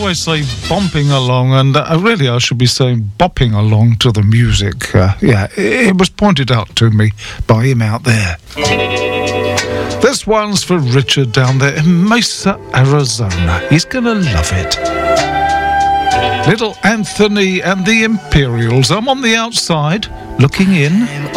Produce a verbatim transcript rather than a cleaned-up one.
always say bumping along, and uh, really I should be saying bopping along to the music. Uh, yeah, it, it was pointed out to me by him out there. This one's for Richard down there in Mesa, Arizona. He's gonna love it. Little Anthony and the Imperials. I'm on the outside, looking in.